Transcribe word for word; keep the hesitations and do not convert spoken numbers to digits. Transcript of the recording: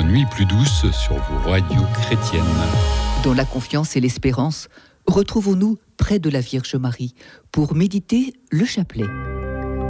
Nuit plus douce sur vos radios chrétiennes. Dans la confiance et l'espérance, retrouvons-nous près de la Vierge Marie pour méditer le chapelet.